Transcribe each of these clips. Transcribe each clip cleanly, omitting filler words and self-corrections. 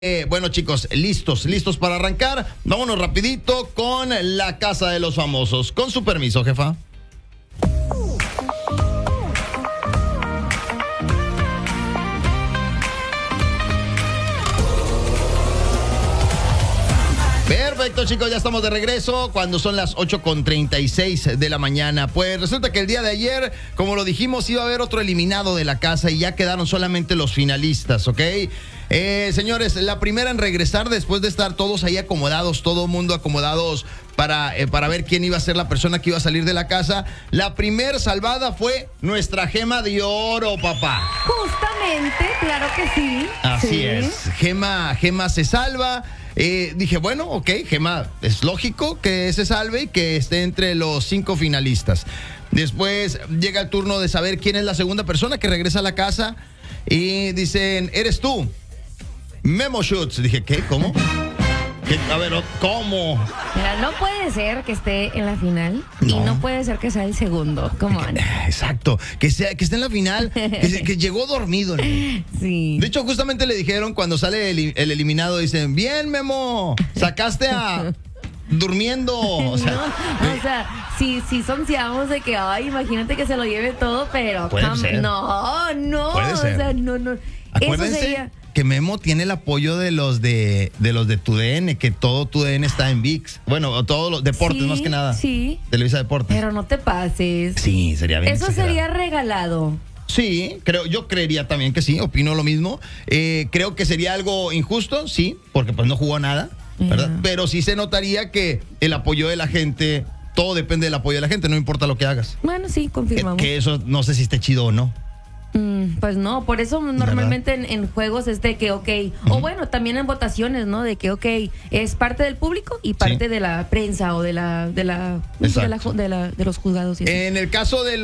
Bueno, chicos, listos para arrancar. Vámonos rapidito con la Casa de los Famosos. Con su permiso, jefa. Perfecto, chicos, ya estamos de regreso cuando son las 8:36 de la mañana. Pues resulta que el día de ayer, como lo dijimos, iba a haber otro eliminado de la casa y ya quedaron solamente los finalistas, ¿ok? Señores, la primera en regresar después de estar todos ahí acomodados, todo mundo acomodados para ver quién iba a ser la persona que iba a salir de la casa. La primer salvada fue nuestra Gema de Oro, papá. Justamente, claro que sí. Así sí. es. Gema se salva. Dije, bueno, ok, Gema, es lógico que se salve y que esté entre los 5 finalistas. Después llega el turno de saber quién es la segunda persona que regresa a la casa y dicen, eres tú, Memo Schutz. Dije, ¿qué? ¿Cómo? A ver, ¿cómo? Mira, no puede ser que esté en la final No. y no puede ser que sea el segundo. ¿Cómo van? Exacto, que esté en la final, que llegó dormido. Sí. De hecho, justamente le dijeron cuando sale el eliminado, dicen, bien, Memo, sacaste a durmiendo. O sea, sí sonciamos de que, ay, imagínate que se lo lleve todo, pero Puede ser. no, Puede ser. o sea, no. Acuérdense Eso sería... que Memo tiene el apoyo de los de TUDN, que todo TUDN está en ViX. Bueno, todos los deportes, Sí, más que nada. sí. Televisa Deportes. Pero no te pases. Sí, sería bien. Eso exagerado. sería regalado. Sí, yo creería también que sí, opino lo mismo. Creo que sería algo injusto, sí, porque pues no jugó nada, ¿verdad? Yeah. Pero sí se notaría que el apoyo de la gente, todo depende del apoyo de la gente, no importa lo que hagas. Bueno, sí, confirmamos. Que eso no sé si esté chido o no. Pues no, por eso normalmente en juegos es de que, ok, o bueno, también en votaciones, ¿no? De que, ok, es parte del público y parte de la prensa o de los juzgados. Y así. En el caso de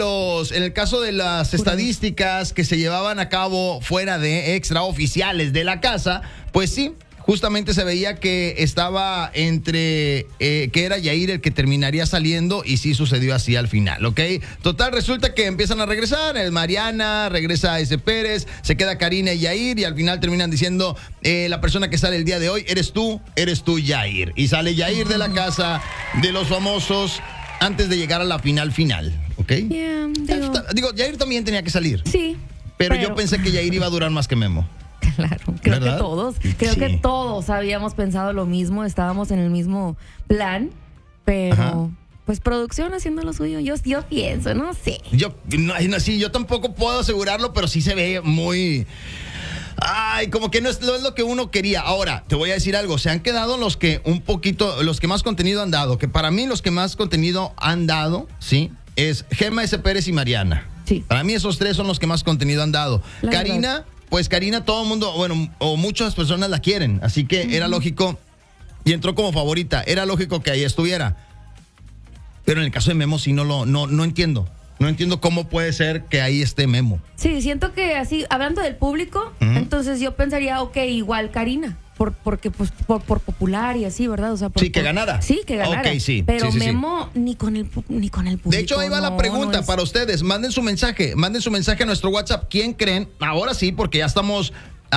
las estadísticas que se llevaban a cabo fuera de extraoficiales de la casa, pues sí. Justamente se veía que estaba que era Yair el que terminaría saliendo y sí sucedió así al final, ¿ok? Total, resulta que empiezan a regresar, Mariana, regresa ese Pérez, se queda Karina y Yair y al final terminan diciendo, la persona que sale el día de hoy, eres tú, Yair. Y sale Yair de la Casa de los Famosos antes de llegar a la final, ¿ok? Yeah, Digo, Yair también tenía que salir. Sí. Pero yo pensé que Yair iba a durar más que Memo. Claro, creo ¿verdad? que Sí. todos habíamos pensado lo mismo, estábamos en el mismo plan, pero Ajá. pues producción haciendo lo suyo, yo pienso, no sé. Yo tampoco puedo asegurarlo, pero sí se ve muy... Ay, como que no es lo que uno quería. Ahora, te voy a decir algo, se han quedado los que más contenido han dado, que para mí los que más contenido han dado, ¿sí? Es Gema, S. Pérez y Mariana. Sí. Para mí esos 3 son los que más contenido han dado. La Karina... verdad. Pues Karina, todo el mundo, bueno, o muchas personas la quieren, así que era lógico, y entró como favorita, era lógico que ahí estuviera. Pero en el caso de Memo sí no entiendo. No entiendo cómo puede ser que ahí esté Memo. Sí, siento que así, hablando del público, entonces yo pensaría, ok, igual Karina. Porque pues por popular y así, ¿verdad? O sea, Sí, que ganara. Sí, que ganara. Ok, sí. Pero Sí. Memo ni con el público. De hecho, ahí va la pregunta para ustedes. Manden su mensaje a nuestro WhatsApp. ¿Quién creen? Ahora sí, porque ya estamos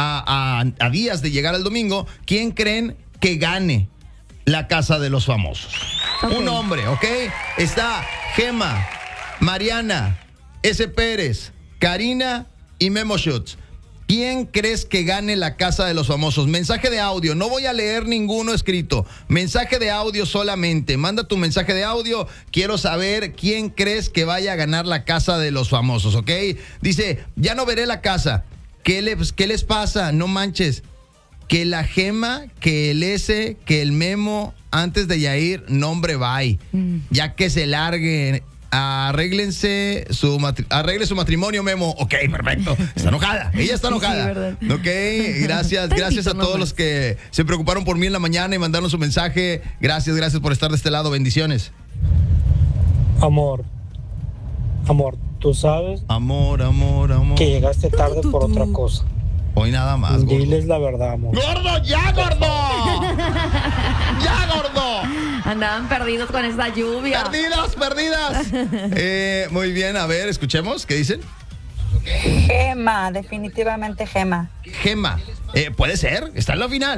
a días de llegar al domingo. ¿Quién creen que gane la Casa de los Famosos? Okay. Un hombre, ¿ok? Está Gema, Mariana, S. Pérez, Karina y Memo Schutz. ¿Quién crees que gane la Casa de los Famosos? Mensaje de audio, no voy a leer ninguno escrito. Mensaje de audio solamente. Manda tu mensaje de audio. Quiero saber quién crees que vaya a ganar la Casa de los Famosos, ¿ok? Dice, ya no veré la casa. ¿Qué les pasa? No manches. Que la Gema, que el S, que el Memo, antes de Yair, nombre bye. Ya que se largue. Arregle su matrimonio, Memo. Ok, perfecto. Está enojada. Ella está enojada. Sí, verdad. Ok, gracias a todos los que se preocuparon por mí en la mañana y mandaron su mensaje. Gracias por estar de este lado. Bendiciones. Amor, tú sabes Amor. que llegaste tarde por otra cosa. Hoy nada más, gordo. Diles la verdad, amor. ¡Gordo, ya, gordo! ¡Ya, gordo! Andaban perdidos con esta lluvia. ¡Perdidas! Muy bien, a ver, escuchemos. ¿Qué dicen? Gema, definitivamente Gema. Gema. Puede ser, está en la final.